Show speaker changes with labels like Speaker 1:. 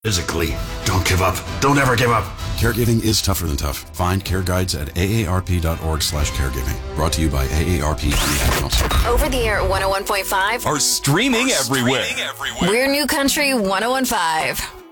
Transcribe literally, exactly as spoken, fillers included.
Speaker 1: physically. Don't give up. Don't ever give up.
Speaker 2: Caregiving is tougher than tough. Find care guides at aarp.org slash caregiving. Brought to you by A A R P and the Ad Council.
Speaker 3: Over the air at one oh one point five.
Speaker 4: Are streaming,
Speaker 5: Are
Speaker 4: everywhere.
Speaker 5: streaming everywhere.
Speaker 3: We're New Country one oh one point five.